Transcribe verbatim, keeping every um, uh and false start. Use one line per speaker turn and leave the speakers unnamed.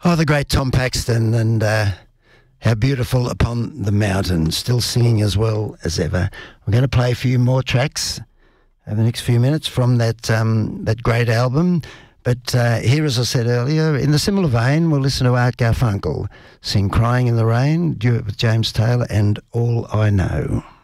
Oh, the great Tom Paxton, and uh, how beautiful Upon the Mountain, still singing as well as ever. We're going to play a few more tracks over the next few minutes from that um, that great album. But uh, here, as I said earlier, in the similar vein, we'll listen to Art Garfunkel sing Crying in the Rain, duet with James Taylor and All I Know.